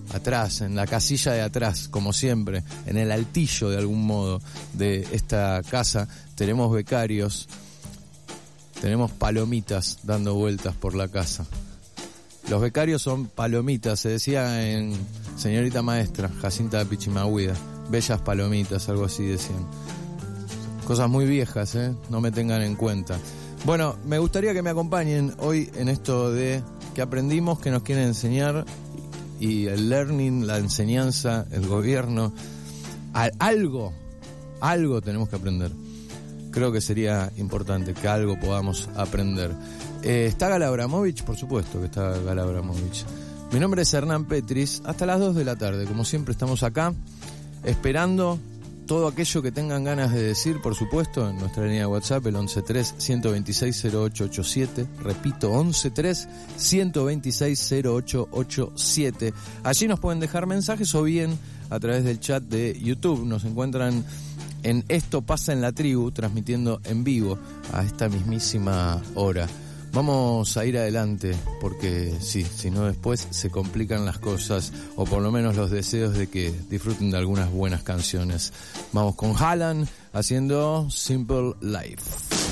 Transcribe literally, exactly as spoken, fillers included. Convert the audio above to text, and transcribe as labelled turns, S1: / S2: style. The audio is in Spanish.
S1: atrás, en la casilla de atrás, como siempre, en el altillo de algún modo de esta casa, tenemos becarios, tenemos palomitas dando vueltas por la casa. Los becarios son palomitas, se decía en Señorita Maestra, Jacinta de Pichimahuida, bellas palomitas, algo así decían. Cosas muy viejas, ¿eh? No me tengan en cuenta. Bueno, me gustaría que me acompañen hoy en esto de que aprendimos, que nos quieren enseñar, y el learning, la enseñanza, el gobierno, algo, algo tenemos que aprender. Creo que sería importante que algo podamos aprender. Eh, ¿Está Gala Abramovich? Por supuesto que está Gala Abramovich. Mi nombre es Hernán Petris. Hasta las dos de la tarde, como siempre, estamos acá esperando todo aquello que tengan ganas de decir, por supuesto, en nuestra línea de WhatsApp, el once tres, ciento veintiséis, cero ocho ochenta y siete. Repito, once tres, ciento veintiséis, cero ocho ochenta y siete. Allí nos pueden dejar mensajes o bien a través del chat de YouTube. Nos encuentran en Esto Pasa en la Tribu, transmitiendo en vivo a esta mismísima hora. Vamos a ir adelante, porque sí, si no después se complican las cosas, o por lo menos los deseos de que disfruten de algunas buenas canciones. Vamos con Haaland haciendo Simple Life.